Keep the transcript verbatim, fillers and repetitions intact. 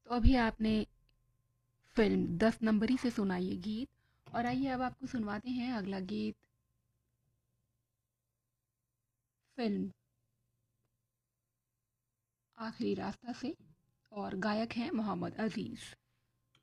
तो अभी आपने फ़िल्म दस नंबरी से सुना ये गीत और आइए अब आपको सुनवाते हैं अगला गीत फ़िल्म आखिरी रास्ता से और गायक हैं मोहम्मद अज़ीज़।